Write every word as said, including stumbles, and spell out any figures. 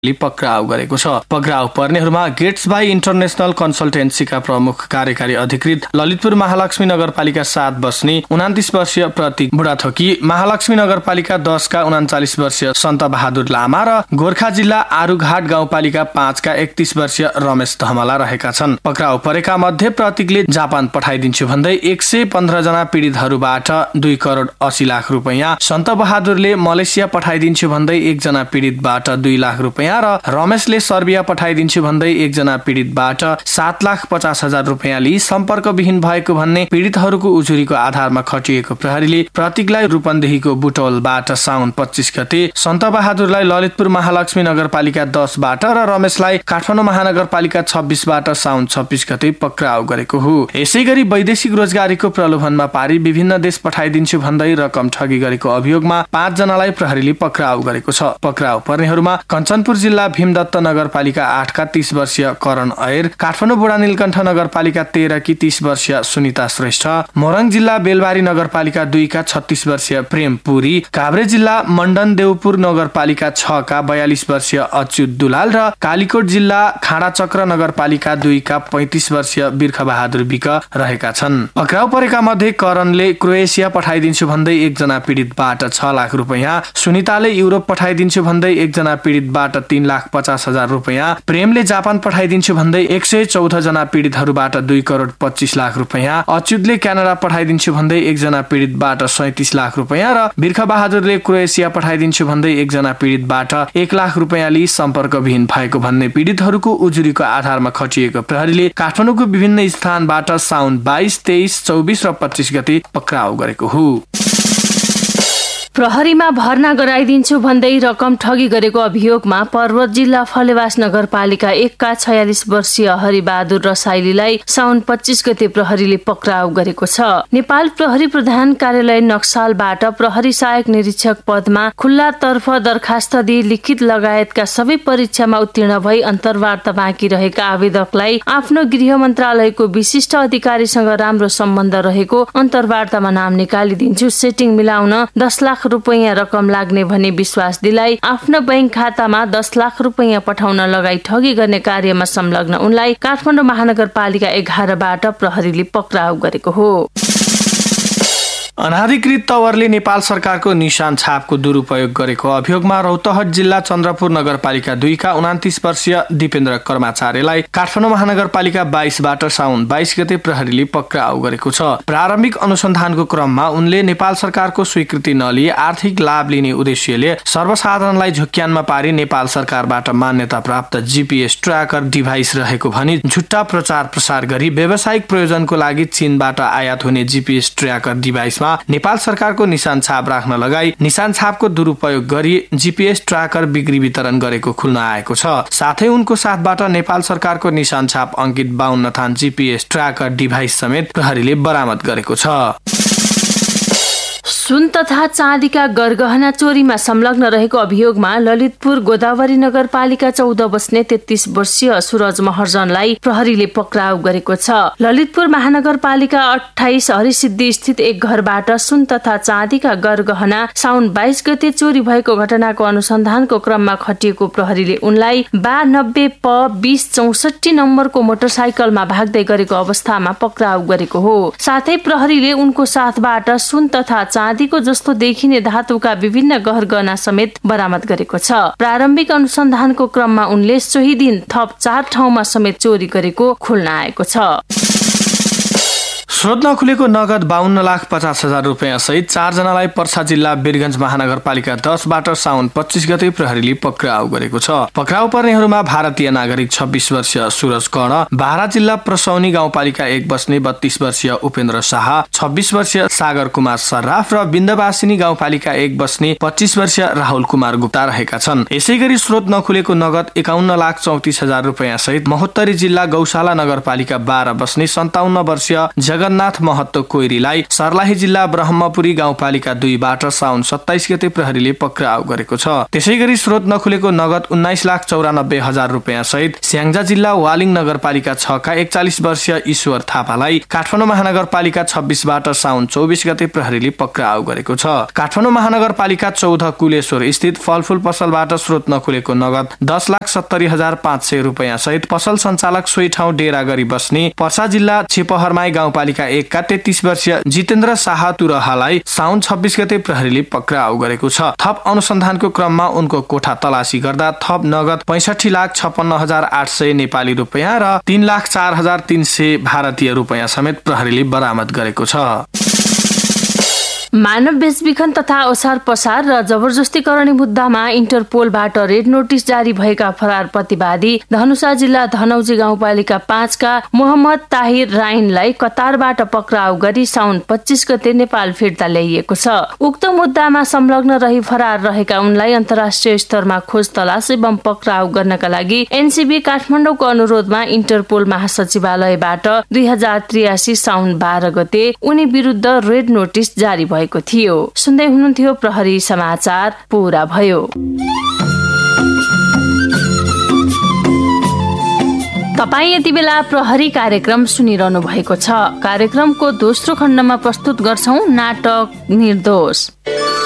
पक्राउ गरेको छ। पक्राउ पर्नेहरूमा गेट्स बाई इन्टरनेशनल कन्सल्टेन्सीका प्रमुख कार्यकारी अधिकृत, ललितपुर महालक्ष्मी नगरपालिका सात बस्ने उनातिस वर्षीय प्रतीक बुढाथोकी, महालक्ष्मी नगरपालिका दसका उनाचालिस वर्षीय सन्त बहादुर लामा र गोर्खा जिल्ला आरुघाट गाउँपालिका पाँचका एकतीस वर्षीय रमेश धमला रहेका छन्। पक्राउ परेका मध्ये प्रतीकले जापान पठाइदिन्छु भन्दै एक सय पन्ध्र जना पीडितहरूबाट दुई करोड अस्सी लाख रुपियाँ, सन्त बहादुरले मलेसिया पठाइदिन्छु भन्दै एकजना पीडितबाट दुई लाख रुपियाँ र रमेशले सर्बिया पठाइदिन्छु भन्दै एकजना पीडितबाट सात लाख पचास हजार रुपियाँ लिई सम्पर्कविहीन भएको भन्ने पीडितहरूको उजुरीको आधारमा खटिएको प्रहरीले प्रतीकलाई रूपन्देहीको बुटौलबाट साउन पच्चीस गते, सन्त बहादुरलाई ललितपुर महालक्ष्मी नगरपालिका दसबाट र रमेशलाई काठमाडौँ महानगरपालिका छब्बीसबाट साउन छब्बीस गते पक्राउ गरेको हो। यसै गरी वैदेशिक रोजगारीको प्रलोभनमा पारी विभिन्न देश पठाइदिन्छु भन्दै रकम ठगी गरेको अभियोगमा पाँच जनालाई प्रहरीले पक्राउ गरेको छ। पक्राउ पर्नेहरूमा कञ्चनपुर जिल्ला भीमदत्त नगरपालिका आठका तीस वर्षीय करण अयर, काठमाडौँ बुढा नीलकण्ठ नगरपालिका तेह्रकी तीस वर्षीय सुनिता श्रेष्ठ, मोरङ जिल्ला बेलबारी नगरपालिका दुईका छत्तीस वर्षीय प्रेम पुरी, काभ्रे जिल्ला मण्डन देवपुर नगरपालिका छका बयालिस वर्षीय अच्युत दुलाल र कालीकोट जिल्ला खाडाचक्र नगरपालिका दुईका पैंतिस वर्षीय बिर्ख बहादुर विक रहेका छन्। पक्राउ परेका मध्ये करणले क्रोएसिया पठाइदिन्छु भन्दै एकजना पीडितबाट छ लाख रुपियाँ, सुनिताले युरोप पठाइदिन्छु भन्दै एकजना पीडितबाट तीन लाख पचास हजार रुपियाँ, प्रेमले जापान पठाइदिन्छु भन्दै एक सय चौध जना पीडितहरूबाट दुई करोड पच्चीस लाख रुपियाँ, अच्युतले क्यानाडा पठाइदिन्छु भन्दै एकजना पीडितबाट सैतिस लाख रुपियाँ र बिर्ख बहादुरले क्रोएसिया पठाइदिन्छु भन्दै एकजना पीडितबाट एक लाख रुपियाँ लिई सम्पर्कविहीन भएको भन्ने पीडितहरूको उजुरीको आधारमा खटिएको प्रहरीले काठमाडौँको विभिन्न स्थानबाट साउन बाइस, तेइस, चौबिस र पच्चीस गते पक्राउ गरेको हो। प्रहरीमा भर्ना गराइदिन्छु भन्दै रकम ठगी गरेको अभियोगमा पर्वत जिल्ला फलेवास नगरपालिका एकका छयालिस वर्षीय हरिबहादुर रसाइलीलाई साउन पच्चीस गते प्रहरीले पक्राउ गरेको छ। नेपाल प्रहरी प्रधान कार्यालय नक्सालबाट प्रहरी सहायक निरीक्षक पदमा खुल्ला तर्फ दरखास्त दिई लिखित लगायतका सबै परीक्षामा उत्तीर्ण भई अन्तर्वार्ता बाँकी रहेका आवेदकलाई आफ्नो गृह मन्त्रालयको विशिष्ट अधिकारीसँग राम्रो सम्बन्ध रहेको अन्तर्वार्तामा नाम निकालिदिन्छु, सेटिङ मिलाउन दस लाख रुपैयाँ रकम लाग्ने भन्ने विश्वास दिलाई आफ्नो बैंक खातामा दस लाख रुपैयाँ पठाउन लगाई ठगी गर्ने कार्यमा संलग्न उनलाई काठमाडौँ महानगरपालिका एघारबाट प्रहरीले पक्राउ गरेको हो। अनाधिकृत तवरले नेपाल सरकारको निशान छापको दुरुपयोग गरेको अभियोगमा रौतहट जिल्ला चन्द्रपुर नगरपालिका दुईका उनातिस वर्षीय दिपेन्द्र कर्माचार्यलाई काठमाडौँ महानगरपालिका बाइसबाट साउन बाइस गते प्रहरीले पक्राउ गरेको छ। प्रारम्भिक अनुसन्धानको क्रममा उनले नेपाल सरकारको स्वीकृति नलिई आर्थिक लाभ लिने उद्देश्यले सर्वसाधारणलाई झुक्क्यानमा पारी नेपाल सरकारबाट मान्यता प्राप्त जीपीएस ट्र्याकर डिभाइस रहेको भनी झुट्टा प्रचार प्रसार गरी व्यावसायिक प्रयोजनको लागि चीनबाट आयात हुने जीपीएस ट्र्याकर डिभाइसमा नेपाल सरकारको निशान छाप राख्न लगाई निशान छापको दुरुपयोग गरी जीपीएस ट्र्याकर बिक्री वितरण गरेको खुल्न आएको छ। साथै उनको साथबाट नेपाल सरकारको निशान छाप अंकित बाहन्न थान जीपीएस ट्र्याकर डिभाइस समेत प्रहरीले बरामद गरेको छ। सुन तथा चाँदीका गरगहना चोरीमा संलग्न रहेको अभियोगमा ललितपुर गोदावरी नगरपालिका चौध बस्ने तेत्तीस वर्षीय सूरज महर्जनलाई प्रहरीले पक्राउ गरेको छ। ललितपुर महानगरपालिका अठाइस हरिसिद्धि स्थित एक घरबाट सुन तथा चाँदीका गरगहना साउन बाइस गते चोरी भएको घटनाको अनुसन्धानको क्रममा खटिएको प्रहरीले उनलाई बा नब्बे प बीस चौसठी नम्बरको मोटरसाइकलमा भाग्दै गरेको अवस्थामा पक्राउ गरेको हो। साथै प्रहरीले उनको साथबाट सुन तथा चाँदीको जस्तो देखिने धातुका विभिन्न गहरगहना समेत बरामद गरेको छ। प्रारम्भिक अनुसन्धानको क्रममा उनले सोही दिन थप चार ठाउँमा समेत चोरी गरेको खुल्न आएको छ। स्रोत नखुलेको नगद बाहन्न लाख पचास हजार रुपियाँ सहित चारजनालाई पर्सा जिल्ला वीरगञ्ज महानगरपालिका दसबाट साउन पच्चीस गते प्रहरीले पक्राउ गरेको छ। पक्राउ पर्नेहरूमा भारतीय नागरिक छब्बीस वर्षीय सूरज कर्ण, बारा जिल्ला प्रसौनी गाउँपालिका एक बस्ने बत्तीस वर्षीय उपेन्द्र शाह, छब्बीस वर्षीय सागर कुमार सर्राफ र बिन्दवासिनी गाउँपालिका एक बस्ने पच्चीस वर्षीय राहुल कुमार गुप्ता रहेका छन्। यसै गरी स्रोत नखुलेको नगद एकाउन्न लाख चौतिस हजार रुपियाँ सहित महोत्तरी जिल्ला गौशाला नगरपालिका बाह्र बस्ने सन्ताउन्न वर्षीय जगन जगन्नाथ महतो कोइरीलाई सर्लाही जिल्ला ब्रह्मपुरी गाउँपालिका दुईबाट साउन सत्ताइस गते प्रहरीले पक्राउ गरेको छ। त्यसै गरी स्रोत नखुलेको नगद उन्नाइस लाख चौरानब्बे हजार रुपियाँ सहित स्याङ्जा जिल्ला वालिङ नगरपालिका छ का एकचालिस वर्षीय ईश्वर थापालाई काठमाडौँ महानगरपालिका छब्बीसबाट साउन चौबिस गते प्रहरीले पक्राउ गरेको छ। काठमाडौँ महानगरपालिका चौध कुलेश्वर स्थित फलफूल पसलबाट स्रोत नखुलेको नगद दस लाख सत्तरी हजार पाँच सय रुपियाँ सहित पसल सञ्चालक सोही ठाउँ डेरा गरी बस्ने पर्सा जिल्ला छिपहरमाई गाउँपालिका एक का तेत्तीस वर्षीय जितेन्द्र शाह तुरहालाई साउन छब्बीस गते प्रहरीले पक्राउ गरेको छ। थप अनुसन्धानको क्रममा उनको कोठा तलासी गर्दा थप नगद पैंसठी लाख छप्पन्न हजार आठ सय नेपाली रुपियाँ र तीन लाख चार हजार तीन सय भारतीय रुपियाँ समेत प्रहरीले बरामद गरेको छ। मानव बेचबिखन तथा ओसार पसार र जबरजस्ती गर्ने मुद्दामा इन्टरपोलबाट रेड नोटिस जारी भएका फरार प्रतिवादी धनुषा जिल्ला धनौजी गाउँपालिका पाँच का मोहम्मद ताहिर राइनलाई कतारबाट पक्राउ गरी साउन पच्चीस गते नेपाल फिर्ता ल्याइएको छ। उक्त मुद्दामा संलग्न रही फरार रहेका उनलाई अन्तर्राष्ट्रिय स्तरमा खोज तलास एवं पक्राउ गर्नका लागि एनसीबी काठमाडौँको अनुरोधमा इन्टरपोल महासचिवालयबाट दुई हजार त्रियासी साउन बाह्र गते उनी विरुद्ध रेड नोटिस जारी भयो थियो। सुन्दै हुनुहुन्थ्यो प्रहरी समाचार पूरा भयो। तपाईँ यति बेला प्रहरी कार्यक्रम सुनिरहनु भएको छ। कार्यक्रमको दोस्रो खण्डमा प्रस्तुत गर्छौं नाटक निर्दोष।